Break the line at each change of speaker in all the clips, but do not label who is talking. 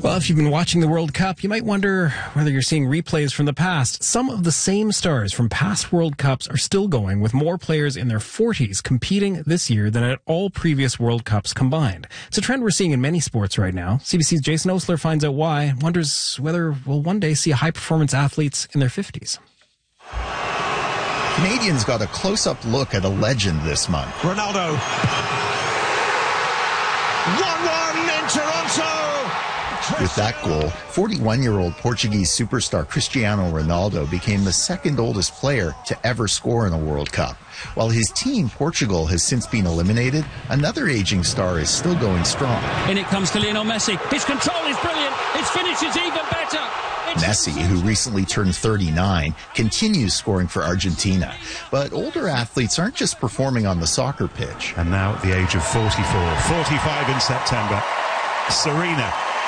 Well, if you've been watching the World Cup, you might wonder whether you're seeing replays from the past. Some of the same stars from past World Cups are still going, with more players in their 40s competing this year than at all previous World Cups combined. It's a trend we're seeing in many sports right now. CBC's Jason Osler finds out why and wonders whether we'll one day see high-performance athletes in their 50s.
Canadians got a close-up look at a legend this month.
Ronaldo. 1-1 in Toronto.
With that goal, 41-year-old Portuguese superstar Cristiano Ronaldo became the second oldest player to ever score in a World Cup. While his team, Portugal, has since been eliminated, another aging star is still going strong.
In it comes to Lionel Messi. His control is brilliant. His finish is even better.
Messi, who recently turned 39, continues scoring for Argentina. But older athletes aren't just performing on the soccer pitch.
And now at the age of 44, 45 in September, Serena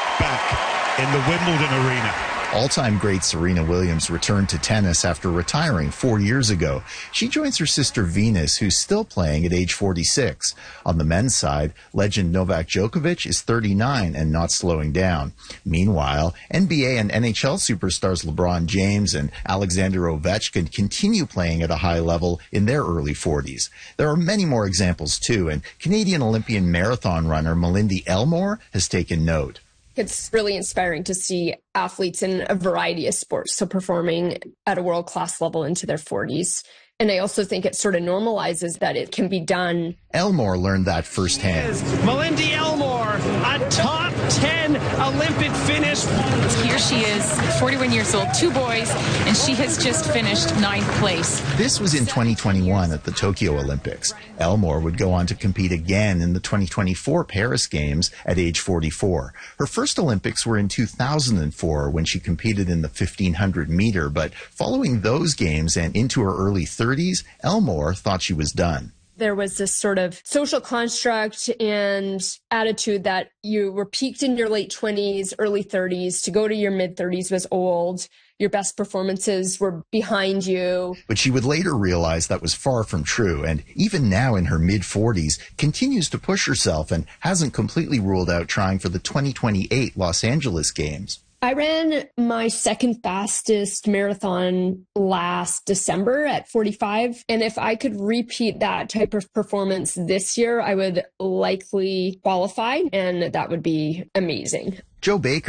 back in the Wimbledon arena.
All-time great Serena Williams returned to tennis after retiring 4 years ago. She joins her sister Venus, who's still playing at age 46. On the men's side, legend Novak Djokovic is 39 and not slowing down. Meanwhile, NBA and NHL superstars LeBron James and Alexander Ovechkin continue playing at a high level in their early 40s. There are many more examples too, and Canadian Olympian marathon runner Malindi Elmore has taken note.
It's really inspiring to see athletes in a variety of sports, so performing at a world-class level into their 40s. And I also think it sort of normalizes that it can be done.
Elmore learned that firsthand.
Malindi Elmore, a top 10 Olympic finish.
Here she is, 41 years old, 2 boys, and she has just finished 9th place.
This was in 2021 at the Tokyo Olympics. Elmore would go on to compete again in the 2024 Paris Games at age 44. Her first Olympics were in 2004 when she competed in the 1500 meter, but following those games and into her early 30s, Elmore thought she was done.
There was this sort of social construct and attitude that you were peaked in your late 20s, early 30s. To go to your mid-30s was old. Your best performances were behind you.
But she would later realize that was far from true, and even now in her mid-40s, continues to push herself and hasn't completely ruled out trying for the 2028 Los Angeles Games.
I ran my second fastest marathon last December at 45. And if I could repeat that type of performance this year, I would likely qualify, and that would be amazing.
Joe Baker